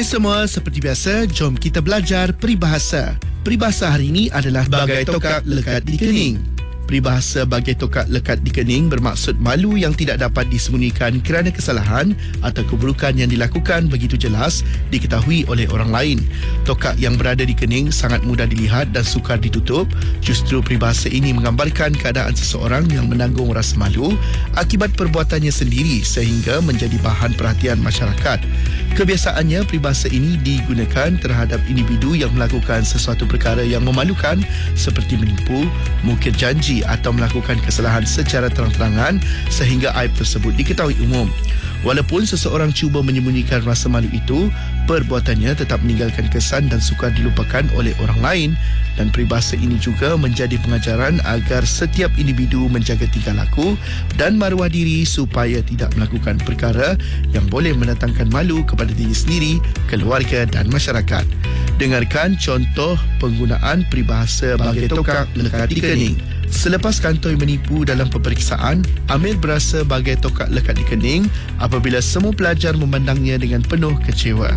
Hai semua, seperti biasa, jom kita belajar peribahasa. Peribahasa hari ini adalah bagai tokak lekat di kening. Peribahasa bagai tokak lekat di kening bermaksud malu yang tidak dapat disembunyikan kerana kesalahan atau keburukan yang dilakukan begitu jelas diketahui oleh orang lain. Tokak yang berada di kening sangat mudah dilihat dan sukar ditutup. Justru peribahasa ini menggambarkan keadaan seseorang yang menanggung rasa malu akibat perbuatannya sendiri sehingga menjadi bahan perhatian masyarakat. Kebiasaannya, peribahasa ini digunakan terhadap individu yang melakukan sesuatu perkara yang memalukan seperti menipu, mengukir janji atau melakukan kesalahan secara terang-terangan sehingga aib tersebut diketahui umum. Walaupun seseorang cuba menyembunyikan rasa malu itu, perbuatannya tetap meninggalkan kesan dan sukar dilupakan oleh orang lain. Dan peribahasa ini juga menjadi pengajaran agar setiap individu menjaga tingkah laku dan maruah diri supaya tidak melakukan perkara yang boleh mendatangkan malu kepada diri sendiri, keluarga dan masyarakat. Dengarkan contoh penggunaan peribahasa bagai tokak lekat di kening. Selepas kantoi menipu dalam peperiksaan, Amir berasa bagai tokak lekat di kening apabila semua pelajar memandangnya dengan penuh kecewa.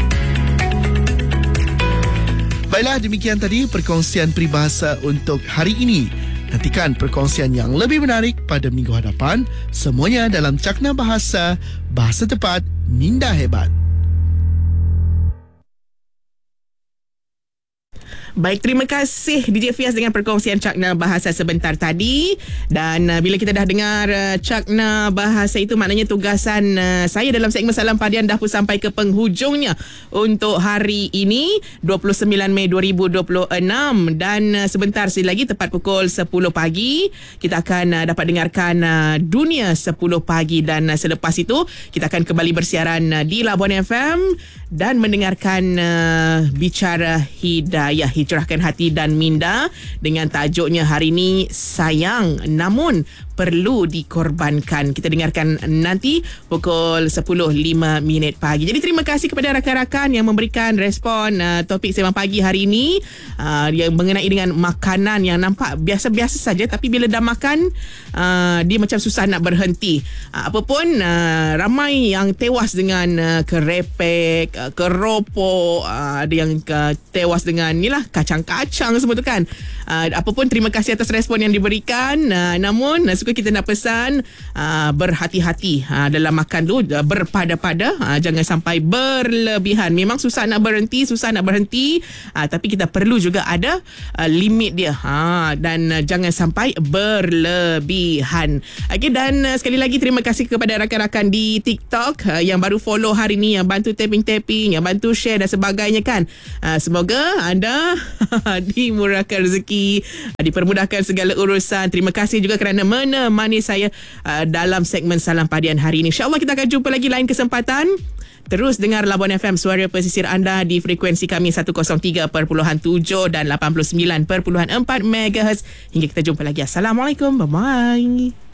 Baiklah, demikian tadi perkongsian peribahasa untuk hari ini. Nantikan perkongsian yang lebih menarik pada minggu hadapan. Semuanya dalam Cakna Bahasa, Bahasa Tepat, Minda Hebat. Baik, terima kasih DJ Fiaz dengan perkongsian Cakna Bahasa sebentar tadi. Dan bila kita dah dengar Cakna Bahasa itu, maknanya tugasan saya dalam segmen Salam Padian dah pun sampai ke penghujungnya untuk hari ini 29 Mei 2026. Dan sebentar lagi tepat pukul 10 pagi kita akan dapat dengarkan Dunia 10 pagi. Dan selepas itu kita akan kembali bersiaran di Labuan FM dan mendengarkan Bicara Hidayah, Hijrahkan Hati dan Minda, dengan tajuknya hari ini Sayang Namun Perlu Dikorbankan. Kita dengarkan nanti pukul 10.05 pagi. Jadi terima kasih kepada rakan-rakan yang memberikan respon topik Sembang Pagi hari ini yang mengenai dengan makanan yang nampak biasa-biasa saja, tapi bila dah makan dia macam susah nak berhenti. Apapun ramai yang tewas dengan kerepek, keropok, ada yang tewas dengan inilah kacang-kacang semua tu kan. Apapun, terima kasih atas respon yang diberikan. Namun suka kita nak pesan berhati-hati dalam makan tu, berpada-pada, jangan sampai berlebihan. Memang susah nak berhenti, tapi kita perlu juga ada limit dia, dan jangan sampai berlebihan. Okey, dan sekali lagi terima kasih kepada rakan-rakan di TikTok yang baru follow hari ni, yang bantu tapping-tapping, yang bantu share dan sebagainya kan. Semoga anda dimurahkan rezeki, dipermudahkan segala urusan. Terima kasih juga kerana menemani saya dalam segmen Salam Padian hari ini. InsyaAllah kita akan jumpa lagi lain kesempatan. Terus dengar Labuan FM, suara pesisir anda di frekuensi kami 103.7 dan 89.4 MHz. Hingga kita jumpa lagi. Assalamualaikum. Bye-bye.